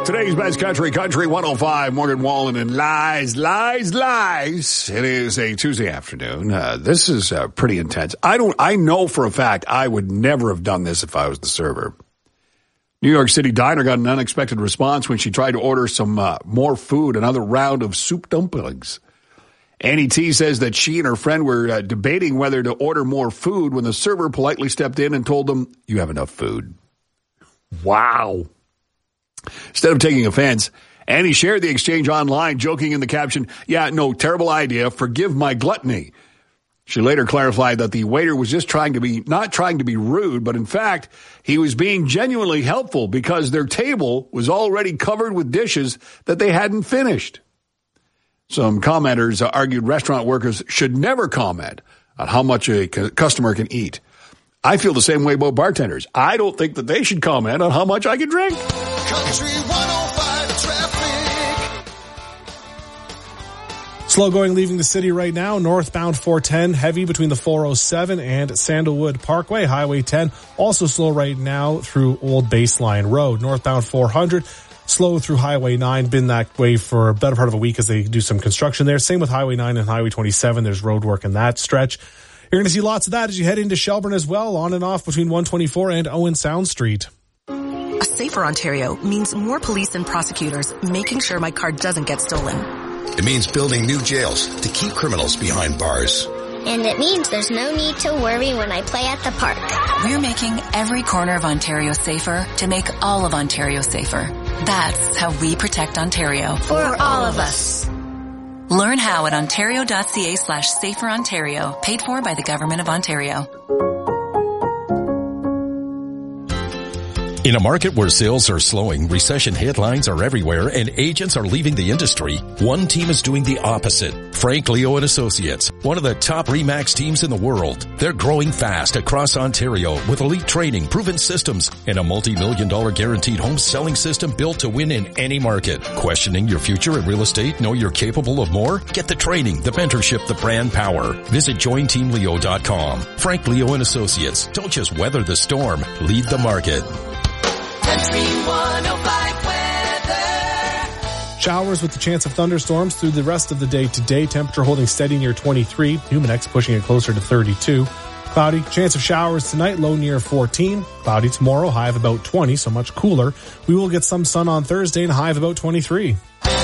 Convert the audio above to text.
Today's best country 105, Morgan Wallen and Lies. It is a Tuesday afternoon. This is pretty intense. I know for a fact I would never have done this if I was the server. New York City diner got an unexpected response when she tried to order some more food, another round of soup dumplings. Annie T says that she and her friend were debating whether to order more food when the server politely stepped in and told them, "You have enough food." Wow. Instead of taking offense, Annie shared the exchange online, joking in the caption, "Yeah, no, terrible idea. Forgive my gluttony." She later clarified that the waiter was just not trying to be rude, but in fact, he was being genuinely helpful because their table was already covered with dishes that they hadn't finished. Some commenters argued restaurant workers should never comment on how much a customer can eat. I feel the same way about bartenders. I don't think that they should comment on how much I can drink. Country 105 traffic. Slow going leaving the city right now. Northbound 410, heavy between the 407 and Sandalwood Parkway. Highway 10, also slow right now through Old Baseline Road. Northbound 400, slow through Highway 9. Been that way for a better part of a week as they do some construction there. Same with Highway 9 and Highway 27. There's road work in that stretch. You're going to see lots of that as you head into Shelburne as well, on and off between 124 and Owen Sound Street. A safer Ontario means more police and prosecutors making sure my car doesn't get stolen. It means building new jails to keep criminals behind bars. And it means there's no need to worry when I play at the park. We're making every corner of Ontario safer to make all of Ontario safer. That's how we protect Ontario. For all of us. Learn how at ontario.ca/saferontario, paid for by the Government of Ontario. In a market where sales are slowing, recession headlines are everywhere, and agents are leaving the industry, one team is doing the opposite. Frank Leo and Associates, one of the top RE/MAX teams in the world. They're growing fast across Ontario with elite training, proven systems, and a multi-million-dollar guaranteed home selling system built to win in any market. Questioning your future in real estate? Know you're capable of more? Get the training, the mentorship, the brand power. Visit jointeamleo.com. Frank Leo and Associates. Don't just weather the storm. Lead the market. Country 105 weather. Showers with the chance of thunderstorms through the rest of the day today. Temperature holding steady near 23. Humidex pushing it closer to 32. Cloudy. Chance of showers tonight. Low near 14. Cloudy tomorrow. High of about 20, so much cooler. We will get some sun on Thursday and a high of about 23.